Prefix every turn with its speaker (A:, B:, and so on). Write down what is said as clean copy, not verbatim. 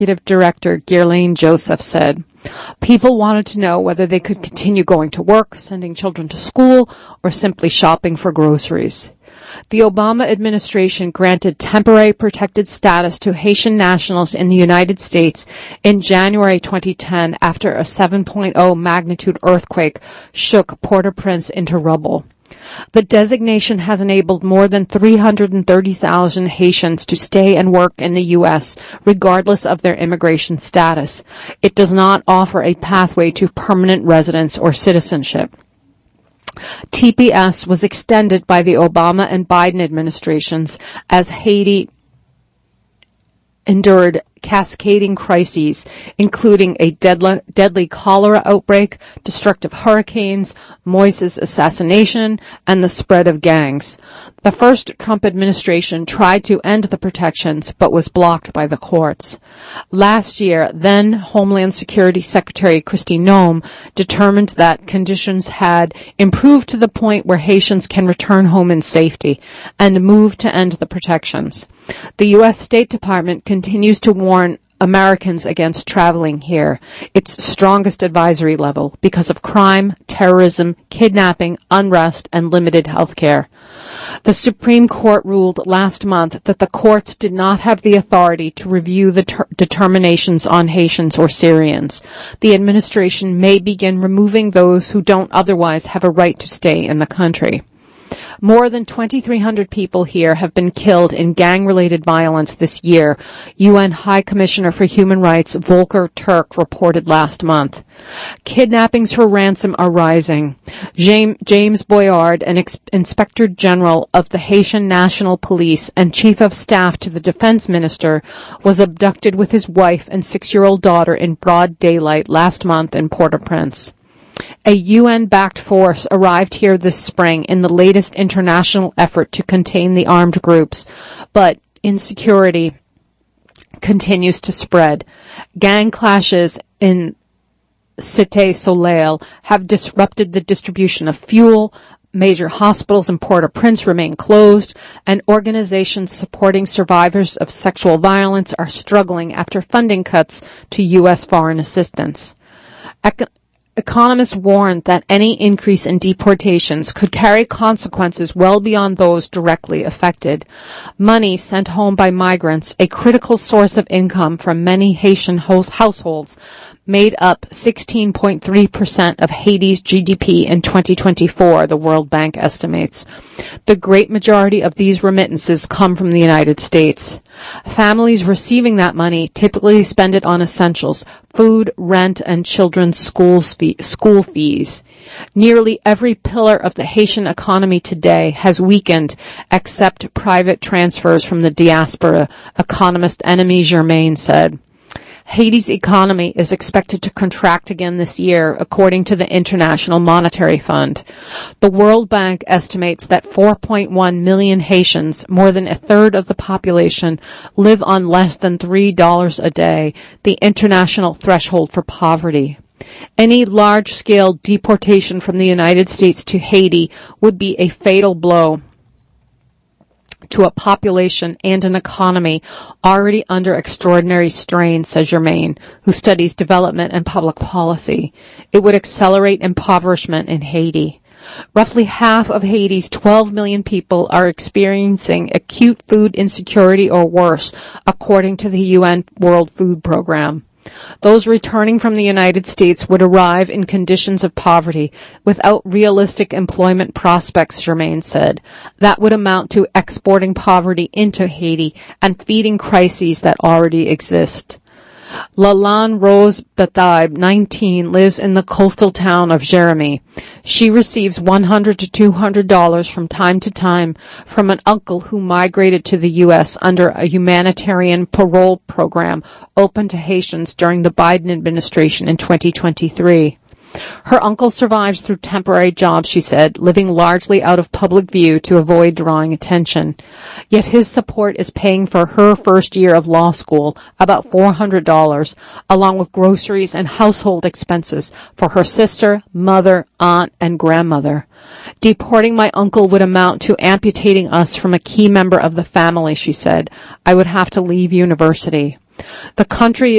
A: Executive Director Ghislaine Joseph said, "People wanted to know whether they could continue going to work, sending children to school, or simply shopping for groceries." The Obama administration granted temporary protected status to Haitian nationals in the United States in January 2010 after a 7.0 magnitude earthquake shook Port-au-Prince into rubble. The designation has enabled more than 330,000 Haitians to stay and work in the U.S. regardless of their immigration status. It does not offer a pathway to permanent residence or citizenship. TPS was extended by the Obama and Biden administrations as Haiti endured cascading crises, including a deadly cholera outbreak, destructive hurricanes, Moise's assassination, and the spread of gangs. The first Trump administration tried to end the protections, but was blocked by the courts. Last year, then Homeland Security Secretary Kristi Noem determined that conditions had improved to the point where Haitians can return home in safety and moved to end the protections. The U.S. State Department continues to warn Americans against traveling here, its strongest advisory level, because of crime, terrorism, kidnapping, unrest, and limited health care. The Supreme Court ruled last month that the courts did not have the authority to review the determinations on Haitians or Syrians. The administration may begin removing those who don't otherwise have a right to stay in the country. More than 2,300 people here have been killed in gang-related violence this year, UN High Commissioner for Human Rights Volker Turk reported last month. Kidnappings for ransom are rising. James Boyard, an Inspector General of the Haitian National Police and Chief of Staff to the Defense Minister, was abducted with his wife and 6-year-old daughter in broad daylight last month in Port-au-Prince. A UN-backed force arrived here this spring in the latest international effort to contain the armed groups, but insecurity continues to spread. Gang clashes in Cité Soleil have disrupted the distribution of fuel. Major hospitals in Port-au-Prince remain closed, and organizations supporting survivors of sexual violence are struggling after funding cuts to U.S. foreign assistance. Economists warned that any increase in deportations could carry consequences well beyond those directly affected. Money sent home by migrants, a critical source of income from many Haitian households, made up 16.3% of Haiti's GDP in 2024, the World Bank estimates. The great majority of these remittances come from the United States. Families receiving that money typically spend it on essentials, food, rent, and children's school fees. Nearly every pillar of the Haitian economy today has weakened except private transfers from the diaspora, economist Aimé Germain said. Haiti's economy is expected to contract again this year, according to the International Monetary Fund. The World Bank estimates that 4.1 million Haitians, more than a third of the population, live on less than $3 a day, the international threshold for poverty. Any large-scale deportation from the United States to Haiti would be a fatal blow to a population and an economy already under extraordinary strain, says Germain, who studies development and public policy. It would accelerate impoverishment in Haiti. Roughly half of Haiti's 12 million people are experiencing acute food insecurity or worse, according to the UN World Food Program. Those returning from the United States would arrive in conditions of poverty without realistic employment prospects, Germain said. That would amount to exporting poverty into Haiti and feeding crises that already exist. Lalande Rose Bataille, 19, lives in the coastal town of Jérémie. She receives $100 to $200 from time to time from an uncle who migrated to the U.S. under a humanitarian parole program open to Haitians during the Biden administration in 2023. Her uncle survives through temporary jobs, she said, living largely out of public view to avoid drawing attention. Yet his support is paying for her first year of law school, about $400, along with groceries and household expenses for her sister, mother, aunt, and grandmother. Deporting my uncle would amount to amputating us from a key member of the family, she said. I would have to leave university. The country